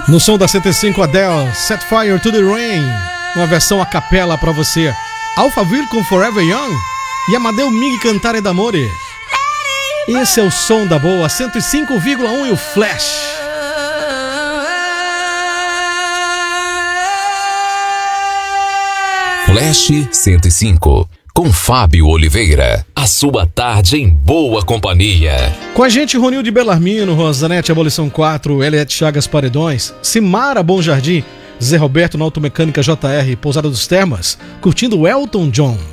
No som da 105, Adele, Set Fire to the Rain, uma versão a capela pra você. Alphaville com Forever Young e Amadeu Mig Cantare d'Amore. Esse é o som da boa, 105,1 e o Flash. Flash 105, com Fábio Oliveira. A sua tarde em boa companhia. Com a gente, Ronildo Bellarmino, Rosanete Abolição 4, Eliette Chagas Paredões, Simara Bom Jardim, Zé Roberto na Automecânica JR, Pousada dos Termas, curtindo Elton John.